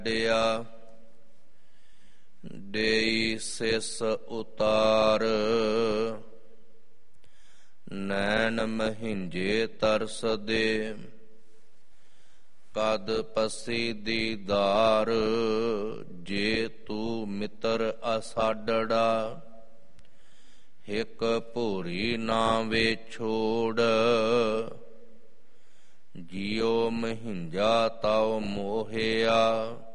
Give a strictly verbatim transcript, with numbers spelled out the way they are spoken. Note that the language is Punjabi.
ਡਿਆ ਦੇਈ ਸਿਸ ਉਤਾਰ, ਨੈਣ ਮਹਿੰਜੇ ਤਰਸ ਦੇ, ਕਦ ਪਸੀ ਦੀਦਾਰ। ਜੇ ਤੂੰ ਮਿੱਤਰ ਅਸਾਡੜਾ, ਹਿਕ ਭੂਰੀ ਨਾ ਵੇ ਛੋੜ। ਜਿਉ ਮਹਿੰਜਾ ਤਉ ਮੋਹਿਆ,